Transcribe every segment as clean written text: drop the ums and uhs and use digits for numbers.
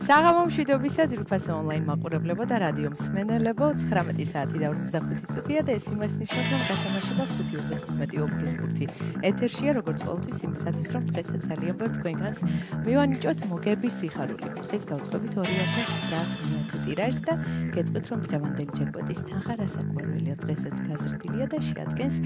საღამო მშვიდობისა ძვირფასო ონლაინ მაყურებლებო და რადიო მსმენელებო 19 საათი და 25 წუთია და ეს იმას ნიშნავს რომ გათამაშება 5:15 ოქროს ბურთი ეთერშია როგორც ყოველთვის იმისათვის რომ დღესაც ძალიან ბევრ თქვენგანს მივანიჭოთ მოგების სიხარული დღეს გავწყვეტით 2900 ტირაჟს და გეტყვით რომ დღევანდელი ჯეკპოტის თანხა რასაკვირველია დღესაც გაზრდილია და შეადგენს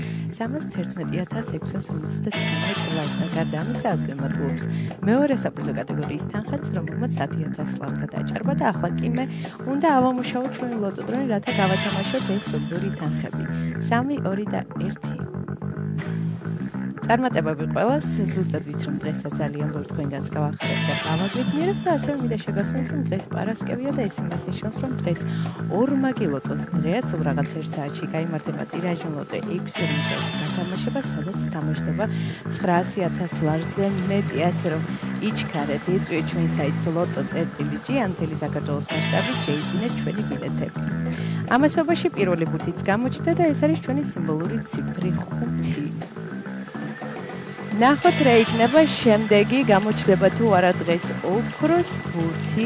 311659 ლარს და გარდა ამისა ასე მატულობს მეორე საფრთხო კატეგორიის თანხაც რომელმაც 10000 ლარს დაჭარბა და ახლა კი მე უნდა ავამუშავო ჩვენი ლოტოდრონი რათა გავათამაშოთ ეს სულდური თანხები 3 2 და 1 წარმატებები ყველას ზუსტად ვიცი რომ დღესაც ძალიან ბევრ თქვენგანს გავახარებთ და გავაგებინებთ და ასევე მინდა შეგახსენოთ რომ დღეს პარასკევია და ეს იმას ნიშნავს რომ დღეს ორმაგი ლოტოს დღეა სულ რაღაც 1 საათში გაიმართება ტირაჟი ლოტო 6 მილიონის გათამაშება სადაც თამაშდება 900000 ლარზე მეტი ასე რომ იჩქარეთ იწვიეთ ჩვენ საიტს loto.gr ან მთელი საქართველოს მასშტაბით შეიძინეთ ჩვენი ბილეთები ამასობაში პირველი ბურთიც გამოჩნდა და ეს არის ჩვენი სიმბოლური ციფრი 5 ნახოთ რა იქნება შემდეგი გამოჩნდება თუ არა დღეს ოქროს ბურთი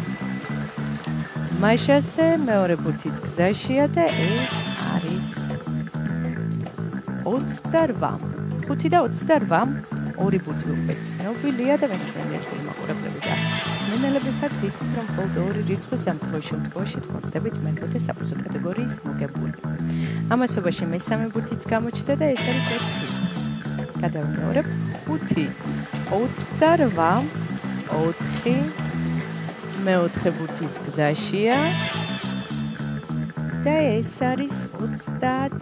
მაშასე მეორე ბურთიც გზაშია და ეს არის 28 5 და 28 ორი ბურთი უკვე ცნობილია და მე ჩვენი მაყურებლები და მსმენელები ფაქტ იცით რომ მხოლოდ ორი რიცხვი სამთხოვ შემთხვევაში თქვენდებით მეხუთე საფრთხო კატეგორიის მოგებული ამასობაში მესამე ბურთიც გამოჩნდა და ეს არის 4 გადავიმეორებ 5 28 4 მეოთხე ბურთის გზაშია და ეს არის 30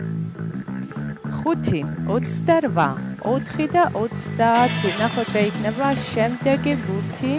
5 28 4 და 30 ნახოთ რა იქნება შემდეგი ბურთი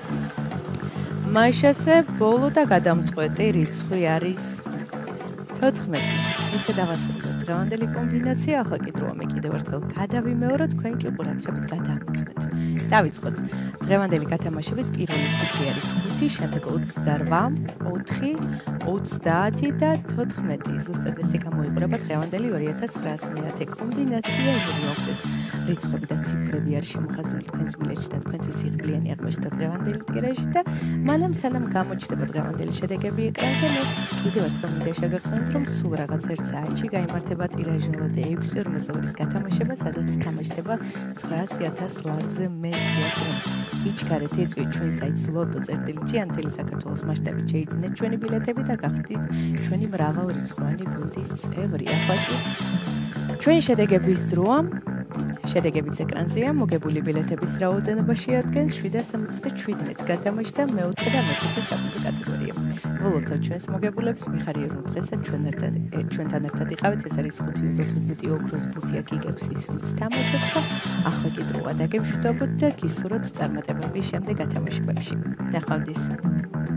მაშასე ბოლო და გადამწყვეტი რიცხვი არის 14 ესე დავასრულოთ დღევანდელი კომბინაცია ახლა კი დროა მე კიდევ ერთხელ გადავიმეორო თქვენ კი ყურადღებით გადამოწმეთ დავიწყოთ დღევანდელი გათამაშების პირველი ციფრი არის 5 შემდეგ 28 4 30 და 14 ზუსტად ესე გამოიყურება დღევანდელი 2900 კომბინაცია რომელიც ეს რიცხვები და ციფრები არის შემოხაზული თქვენს ბილეთში და თქვენთვის იღბლიანი აღმოჩნდა დღევანდელი ტირაჟი და მანამ სანამ გამოჩნდება დღევანდელი შედეგები ეკრანზე მე კიდევ ერთხელ მინდა შეგახსენოთ რომ სულ რაღაც 1 საათში გაიმართება ტირაჟი ლოტო 6 გათამაშება სადაც თამაშდება 900000 ლარზე მეტი ასე იჩქარეთ იწვიეთ ჩვენ საიტს loto.gr ან მთელი საქართველოს მასშტაბით შეიძინეთ ჩვენი ბილეთები და გახდით ჩვენი მრავალრიცხვოვანი გუნდის წევრი ახლა კი ჩვენი შედეგების დროა შედეგებიც ეკრანზეა მოგებული ბილეთების რაოდენობა შეადგენს 777 გათამაშდა მეოთხე და მეხუთე საფრთხო კატეგორია ველოცავ ჩვენს მოგებულებს მიხარია რომ დღესაც ჩვენთან ერთად იყავით ეს არის 5:15 ოქროს ბურთი იგებს ის ვინც თამაშობს და ახლა კი დროა დაგემშვიდობოთ და გისურვოთ წარმატებების შემდეგ გათამაშებებში ნახვამდის